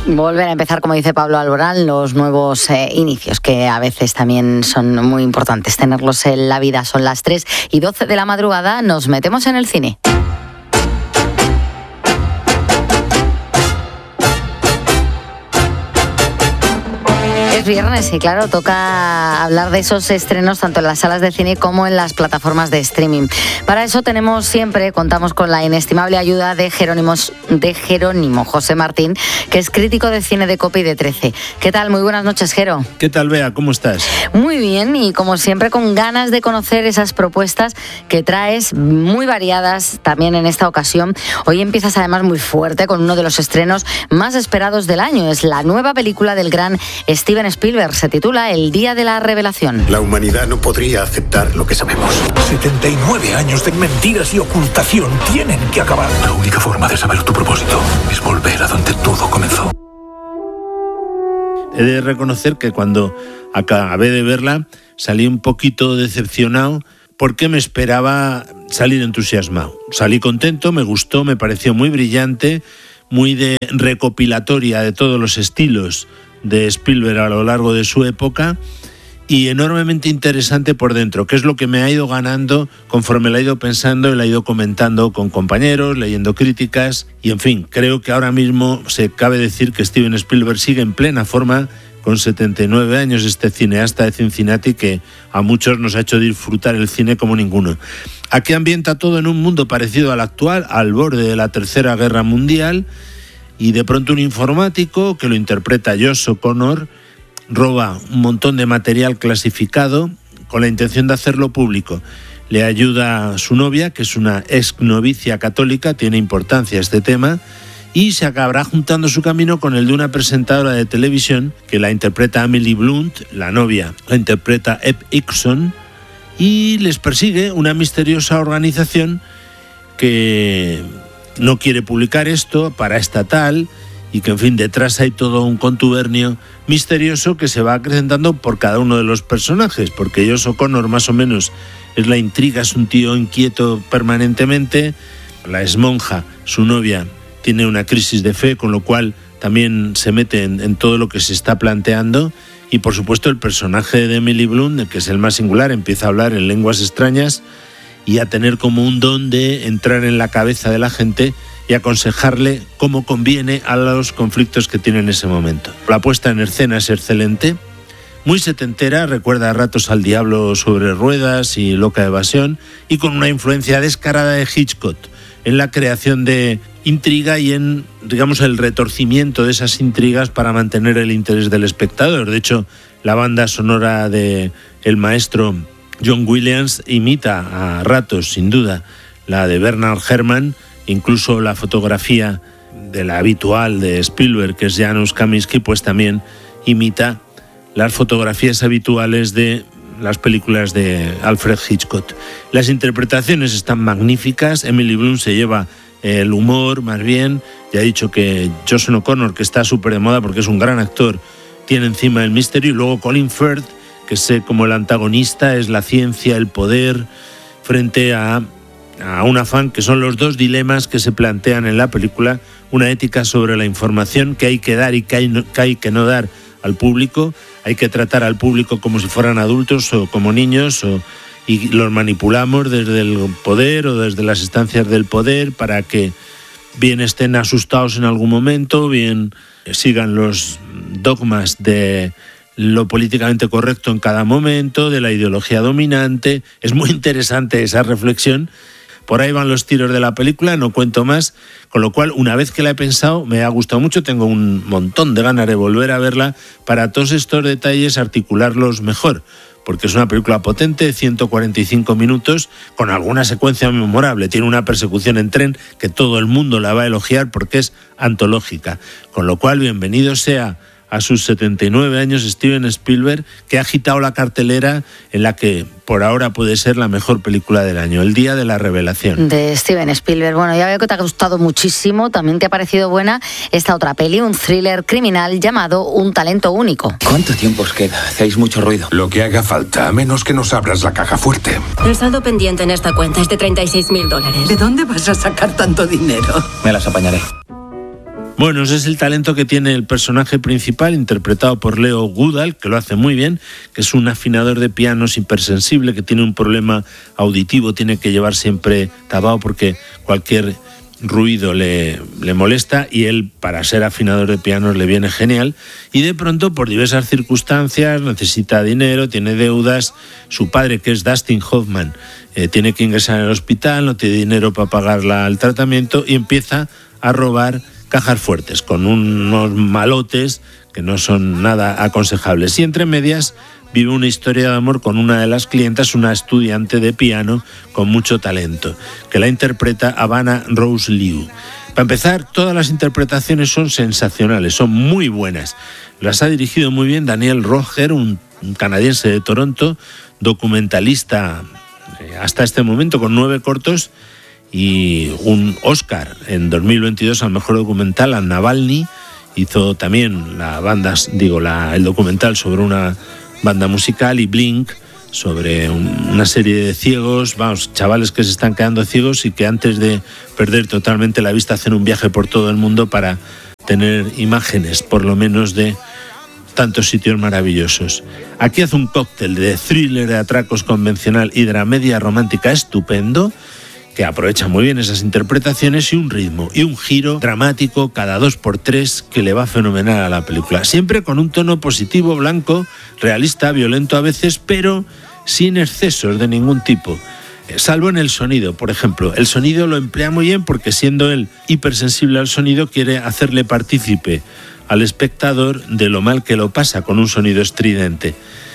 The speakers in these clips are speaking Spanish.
Volver a empezar, como dice Pablo Alborán, los nuevos inicios, que a veces también son muy importantes tenerlos en la vida. Son las 3:12 de la madrugada, nos metemos en el cine. Es viernes y claro, toca hablar de esos estrenos tanto en las salas de cine como en las plataformas de streaming. Para eso contamos con la inestimable ayuda de Jerónimo José Martín, que es crítico de cine de COPE y de 13. ¿Qué tal? Muy buenas noches, Jero. ¿Qué tal, Bea? ¿Cómo estás? Muy bien, y como siempre con ganas de conocer esas propuestas que traes, muy variadas también en esta ocasión. Hoy empiezas además muy fuerte con uno de los estrenos más esperados del año. Es la nueva película del gran Steven Spielberg. Se titula El Día de la Revelación. La humanidad no podría aceptar lo que sabemos. 79 años de mentiras y ocultación tienen que acabar. La única forma de saber tu propósito es volver a donde todo comenzó. He de reconocer que cuando acabé de verla salí un poquito decepcionado porque me esperaba salir entusiasmado. Salí contento, me gustó, me pareció muy brillante, muy de recopilatoria de todos los estilos de Spielberg a lo largo de su época y enormemente interesante por dentro, que es lo que me ha ido ganando conforme la he ido pensando y la he ido comentando con compañeros, leyendo críticas y en fin, creo que ahora mismo se cabe decir que Steven Spielberg sigue en plena forma con 79 años, este cineasta de Cincinnati que a muchos nos ha hecho disfrutar el cine como ninguno. Aquí ambienta todo en un mundo parecido al actual, al borde de la Tercera Guerra Mundial. Y de pronto un informático, que lo interpreta Josh O'Connor, roba un montón de material clasificado con la intención de hacerlo público. Le ayuda a su novia, que es una ex novicia católica, tiene importancia este tema, y se acabará juntando su camino con el de una presentadora de televisión, que la interpreta Emily Blunt, la novia la interpreta Eb Ixon, y les persigue una misteriosa organización que no quiere publicar esto, paraestatal, y que en fin detrás hay todo un contubernio misterioso que se va acrecentando por cada uno de los personajes, porque Josh O'Connor más o menos es la intriga, es un tío inquieto permanentemente, la exmonja, su novia, tiene una crisis de fe, con lo cual también se mete en todo lo que se está planteando, y por supuesto el personaje de Emily Blunt, que es el más singular, empieza a hablar en lenguas extrañas y a tener como un don de entrar en la cabeza de la gente y aconsejarle cómo conviene a los conflictos que tiene en ese momento. La puesta en escena es excelente, muy setentera, recuerda a ratos al Diablo sobre ruedas y Loca Evasión, y con una influencia descarada de Hitchcock en la creación de intriga y en, digamos, el retorcimiento de esas intrigas para mantener el interés del espectador. De hecho, la banda sonora de el maestro John Williams imita a ratos, sin duda, la de Bernard Herrmann, incluso la fotografía de la habitual de Spielberg, que es Janusz Kaminski, pues también imita las fotografías habituales de las películas de Alfred Hitchcock. Las interpretaciones están magníficas, Emily Blunt se lleva el humor más bien, ya he dicho que Josh O'Connor, que está súper de moda porque es un gran actor, tiene encima el misterio, y luego Colin Firth, que sé como el antagonista, es la ciencia, el poder, frente a un afán, que son los dos dilemas que se plantean en la película, una ética sobre la información que hay que dar y que hay que no dar al público, hay que tratar al público como si fueran adultos o como niños, y los manipulamos desde el poder o desde las instancias del poder para que bien estén asustados en algún momento, bien sigan los dogmas de lo políticamente correcto en cada momento, de la ideología dominante. Es muy interesante esa reflexión. Por ahí van los tiros de la película, no cuento más, con lo cual, una vez que la he pensado, me ha gustado mucho, tengo un montón de ganas de volver a verla para todos estos detalles articularlos mejor, porque es una película potente, 145 minutos, con alguna secuencia memorable. Tiene una persecución en tren que todo el mundo la va a elogiar porque es antológica, con lo cual, bienvenido sea a sus 79 años Steven Spielberg, que ha agitado la cartelera en la que por ahora puede ser la mejor película del año, El Día de la Revelación. De Steven Spielberg. Bueno, ya veo que te ha gustado muchísimo. También te ha parecido buena esta otra peli, un thriller criminal llamado Un talento único. ¿Cuánto tiempo os queda? Hacéis mucho ruido. Lo que haga falta, a menos que nos abras la caja fuerte. El saldo pendiente en esta cuenta es de $36.000. ¿De dónde vas a sacar tanto dinero? Me las apañaré. Bueno, ese es el talento que tiene el personaje principal, interpretado por Leo Goodall, que lo hace muy bien, que es un afinador de pianos hipersensible, que tiene un problema auditivo, tiene que llevar siempre tapado porque cualquier ruido le molesta, y él, para ser afinador de pianos, le viene genial, y de pronto, por diversas circunstancias, necesita dinero, tiene deudas, su padre, que es Dustin Hoffman, tiene que ingresar en el hospital, no tiene dinero para pagar el tratamiento, y empieza a robar cajas fuertes con unos malotes que no son nada aconsejables, y entre medias vive una historia de amor con una de las clientas, una estudiante de piano con mucho talento, que la interpreta Havana Rose Liu. Para empezar, todas las interpretaciones son sensacionales, son muy buenas. Las ha dirigido muy bien Daniel Roger, un canadiense de Toronto, documentalista hasta este momento, con 9 cortos y un Oscar en 2022 al mejor documental a Navalny. Hizo también el documental sobre una banda musical, y Blink sobre una serie de ciegos, chavales que se están quedando ciegos y que antes de perder totalmente la vista hacen un viaje por todo el mundo para tener imágenes, por lo menos, de tantos sitios maravillosos. Aquí hace un cóctel de thriller, de atracos convencional y dramedia romántica estupendo, que aprovecha muy bien esas interpretaciones, y un ritmo y un giro dramático cada 2x3 que le va fenomenal a la película. Siempre con un tono positivo, blanco, realista, violento a veces, pero sin excesos de ningún tipo. Salvo en el sonido, por ejemplo. El sonido lo emplea muy bien porque, siendo él hipersensible al sonido, quiere hacerle partícipe al espectador de lo mal que lo pasa con un sonido estridente.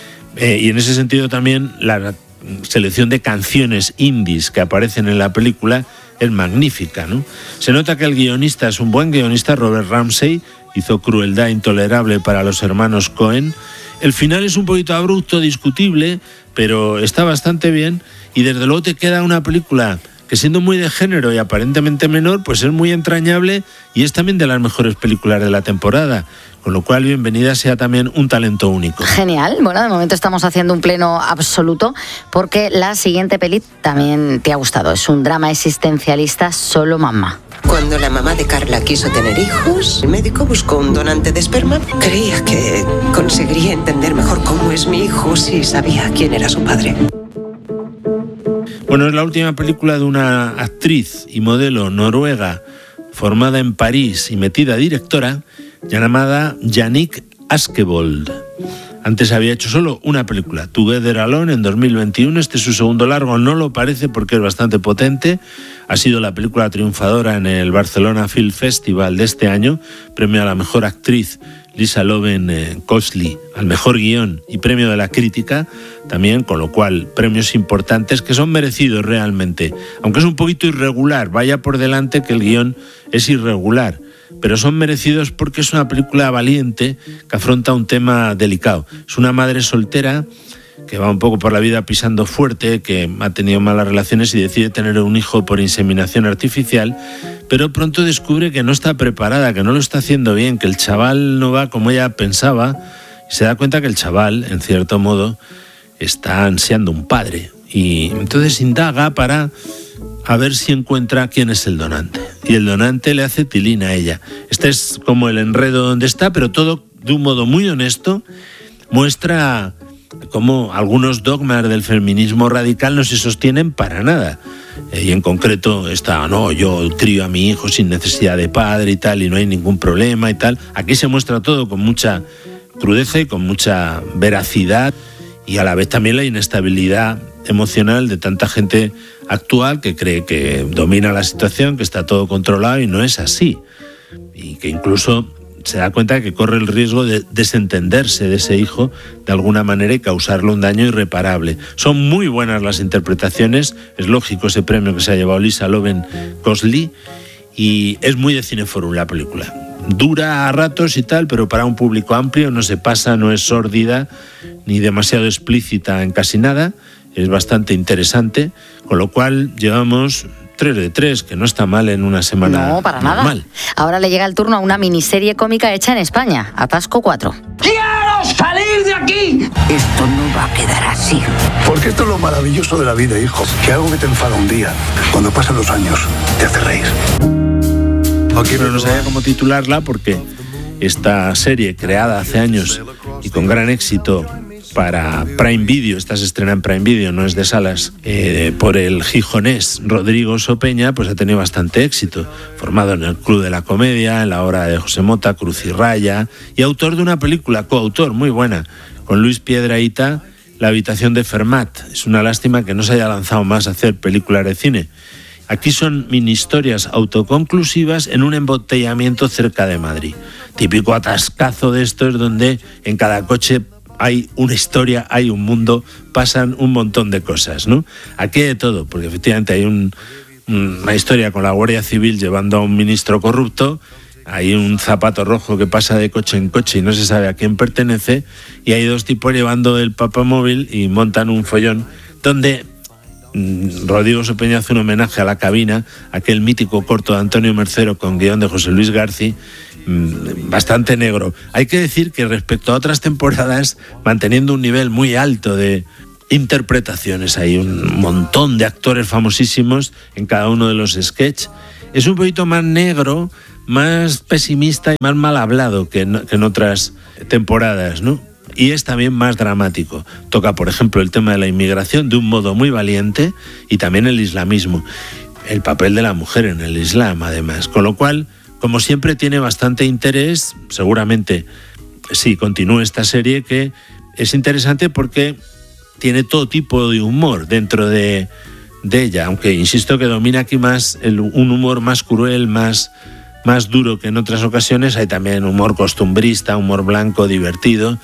Y en ese sentido también la selección de canciones indies que aparecen en la película es magnífica, ¿no? Se nota que el guionista es un buen guionista. Robert Ramsey hizo Crueldad intolerable para los hermanos Coen. El final es un poquito abrupto, discutible, pero está bastante bien, y desde luego te queda una película que, siendo muy de género y aparentemente menor, pues es muy entrañable, y es también de las mejores películas de la temporada. Con lo cual, bienvenida sea también un talento único. Genial. Bueno, de momento estamos haciendo un pleno absoluto, porque la siguiente peli también te ha gustado. Es un drama existencialista, Solo Mamá. Cuando la mamá de Carla quiso tener hijos, el médico buscó un donante de esperma. Creía que conseguiría entender mejor cómo es mi hijo si sabía quién era su padre. Bueno, es la última película de una actriz y modelo noruega formada en París y metida directora, llamada Jannik Askevold. Antes había hecho solo una película, Together Alone, en 2021. Este es su segundo largo, no lo parece porque es bastante potente. Ha sido la película triunfadora en el Barcelona Film Festival de este año, premio a la mejor actriz Lisa Loven-Kosley, al mejor guión y premio de la crítica también, con lo cual premios importantes que son merecidos realmente, aunque es un poquito irregular. Vaya por delante que el guión es irregular, pero son merecidos porque es una película valiente que afronta un tema delicado. Es una madre soltera que va un poco por la vida pisando fuerte, que ha tenido malas relaciones y decide tener un hijo por inseminación artificial, pero pronto descubre que no está preparada, que no lo está haciendo bien, que el chaval no va como ella pensaba, y se da cuenta que el chaval, en cierto modo, está ansiando un padre, y entonces indaga para a ver si encuentra quién es el donante, y el donante le hace tilín a ella. Este es como el enredo donde está, pero todo de un modo muy honesto. Muestra cómo algunos dogmas del feminismo radical no se sostienen para nada, y en concreto yo crío a mi hijo sin necesidad de padre y tal, y no hay ningún problema y tal. Aquí se muestra todo con mucha crudeza y con mucha veracidad, y a la vez también la inestabilidad emocional de tanta gente actual que cree que domina la situación, que está todo controlado, y no es así, y que incluso se da cuenta de que corre el riesgo de desentenderse de ese hijo de alguna manera y causarle un daño irreparable. Son muy buenas las interpretaciones, es lógico ese premio que se ha llevado Lisa Loven-Kosley, y es muy de Cineforum la película. Dura a ratos y tal, pero para un público amplio, no se pasa, no es sórdida ni demasiado explícita en casi nada, es bastante interesante, con lo cual llevamos 3 de 3, que no está mal en una semana. No, para normal. nada. Ahora le llega el turno a una miniserie cómica hecha en España, Atasco 4. ¡Quiero salir de aquí! Esto no va a quedar así. Porque esto es lo maravilloso de la vida, hijo. Que algo que te enfada un día, cuando pasan los años, te hace reír. Pero no sabía cómo titularla porque esta serie, creada hace años y con gran éxito para Prime Video, esta se estrena en Prime Video, no es de salas, por el gijonés Rodrigo Sopeña, pues ha tenido bastante éxito, formado en el Club de la Comedia, en la obra de José Mota, Cruz y Raya, y autor de una película, coautor muy buena, con Luis Piedrahita, La habitación de Fermat. Es una lástima que no se haya lanzado más a hacer películas de cine. Aquí son mini historias autoconclusivas en un embotellamiento cerca de Madrid. Típico atascazo de estos donde en cada coche hay una historia, hay un mundo, pasan un montón de cosas, ¿no? Aquí hay de todo, porque efectivamente hay una historia con la Guardia Civil llevando a un ministro corrupto, hay un zapato rojo que pasa de coche en coche y no se sabe a quién pertenece, y hay dos tipos llevando el papamóvil y montan un follón donde Rodrigo Sopeña hace un homenaje a La cabina, aquel mítico corto de Antonio Mercero con guión de José Luis García, bastante negro. Hay que decir que respecto a otras temporadas, manteniendo un nivel muy alto de interpretaciones, hay un montón de actores famosísimos en cada uno de los sketches, es un poquito más negro, más pesimista y más mal hablado que en otras temporadas, ¿no? Y es también más dramático. Toca, por ejemplo, el tema de la inmigración de un modo muy valiente y también el islamismo, el papel de la mujer en el Islam, además. Con lo cual, como siempre, tiene bastante interés. Seguramente, sí, continúe esta serie, que es interesante porque tiene todo tipo de humor dentro de ella, aunque insisto que domina aquí más un humor más cruel, más duro que en otras ocasiones. Hay también humor costumbrista, humor blanco, divertido,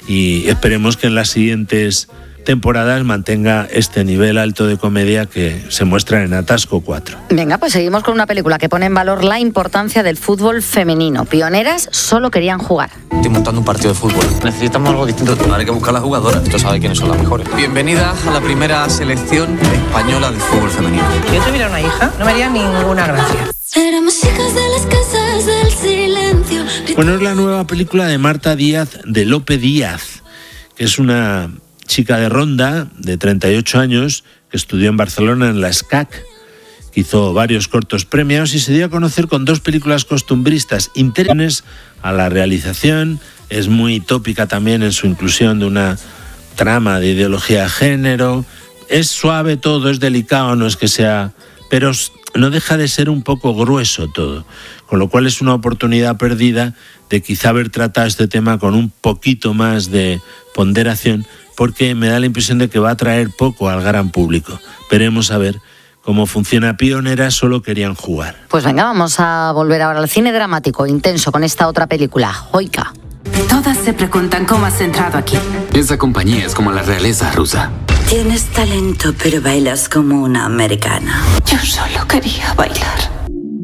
y esperemos que en las siguientes temporadas mantenga este nivel alto de comedia que se muestra en Atasco 4. Venga, pues seguimos con una película que pone en valor la importancia del fútbol femenino. Pioneras solo querían jugar. Estoy montando un partido de fútbol. Necesitamos algo distinto. Hay que buscar a las jugadoras. Tú sabes quiénes son las mejores. Bienvenida a la primera selección española de fútbol femenino. Si yo tuviera una hija, no me haría ninguna gracia. Éramos hijas de las casas del silencio. Bueno, es la nueva película de Marta Díaz de Lope Díaz, que es una chica de Ronda, de 38 años, que estudió en Barcelona en la SCAC, que hizo varios cortos premiados y se dio a conocer con dos películas costumbristas interesantes a la realización. Es muy tópica también en su inclusión de una trama de ideología de género. Es suave todo, es delicado, no es que sea... pero no deja de ser un poco grueso todo, con lo cual es una oportunidad perdida de quizá haber tratado este tema con un poquito más de ponderación, porque me da la impresión de que va a atraer poco al gran público. Veremos a ver cómo funciona. Pioneras solo querían jugar. Pues venga, vamos a volver ahora al cine dramático intenso con esta otra película, Joica. Todas se preguntan cómo has entrado aquí. Esa compañía es como la realeza rusa. Tienes talento, pero bailas como una americana. Yo solo quería bailar.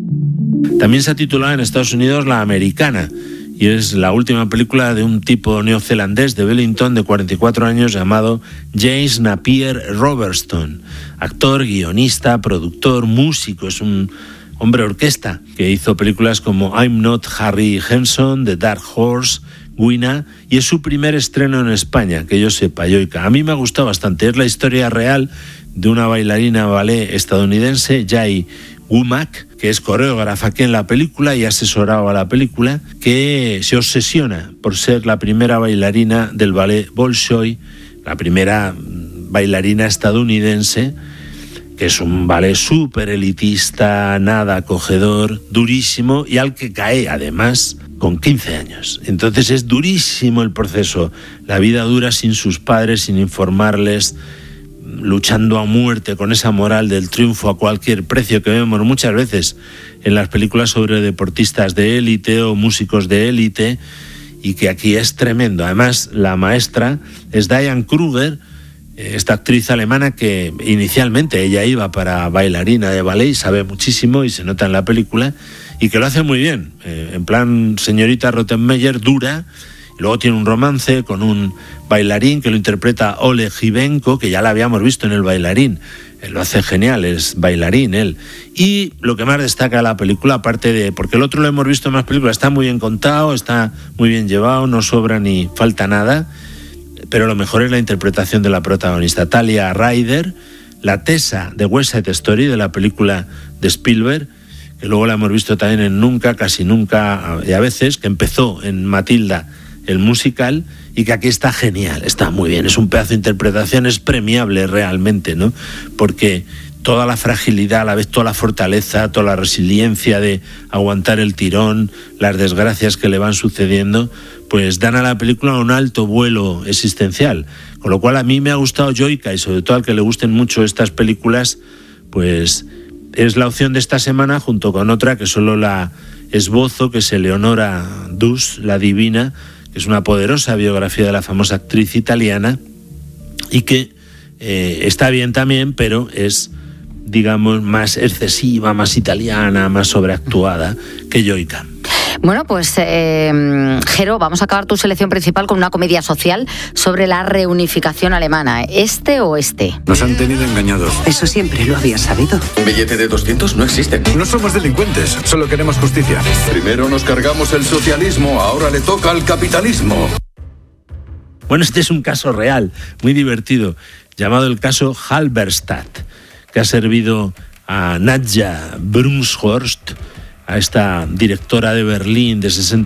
También se ha titulado en Estados Unidos La Americana, y es la última película de un tipo neozelandés de Wellington de 44 años llamado James Napier Robertson, actor, guionista, productor, músico. Es un hombre orquesta que hizo películas como I'm Not Harry Henson, The Dark Horse, Guina, y es su primer estreno en España, que yo sepa, Joica. A mí me ha gustado bastante. Es la historia real de una bailarina ballet estadounidense, Jai Womack, que es coreógrafa aquí en la película y asesoraba a la película, que se obsesiona por ser la primera bailarina del ballet Bolshoi, la primera bailarina estadounidense, que es un ballet súper elitista, nada acogedor, durísimo, y al que cae además con 15 años. Entonces es durísimo el proceso, la vida dura sin sus padres, sin informarles, luchando a muerte con esa moral del triunfo a cualquier precio que vemos muchas veces en las películas sobre deportistas de élite o músicos de élite, y que aquí es tremendo. Además, la maestra es Diane Kruger, esta actriz alemana que inicialmente ella iba para bailarina de ballet y sabe muchísimo y se nota en la película, y que lo hace muy bien, en plan señorita Rottenmeier, dura. Luego tiene un romance con un bailarín que lo interpreta Oleg Gibenko, que ya la habíamos visto en El Bailarín. Él lo hace genial, es bailarín él. Y lo que más destaca la película, aparte de... porque el otro lo hemos visto en más películas, está muy bien contado, está muy bien llevado, no sobra ni falta nada, pero lo mejor es la interpretación de la protagonista, Talia Ryder, la Tessa de West Side Story, de la película de Spielberg, que luego la hemos visto también en Nunca, Casi Nunca y a veces, que empezó en Matilda, el musical, y que aquí está genial, está muy bien, es un pedazo de interpretación, es premiable realmente, ¿no? Porque toda la fragilidad, a la vez toda la fortaleza, toda la resiliencia de aguantar el tirón, las desgracias que le van sucediendo, pues dan a la película un alto vuelo existencial. Con lo cual a mí me ha gustado Yoica, y sobre todo al que le gusten mucho estas películas, pues es la opción de esta semana, junto con otra que solo la esbozo, que es Eleonora Dus, la divina, que es una poderosa biografía de la famosa actriz italiana y que está bien también, pero es, digamos, más excesiva, más italiana, más sobreactuada que Yoica. Bueno, pues Jero, vamos a acabar tu selección principal con una comedia social sobre la reunificación alemana. ¿Este o este? Nos han tenido engañados. Eso siempre lo había sabido. Un billete de 200 no existe. No somos delincuentes, solo queremos justicia. Primero nos cargamos el socialismo, ahora le toca al capitalismo. Bueno, este es un caso real, muy divertido, llamado el caso Halberstadt, que ha servido a Nadja Brumshorst, a esta directora de Berlín de 60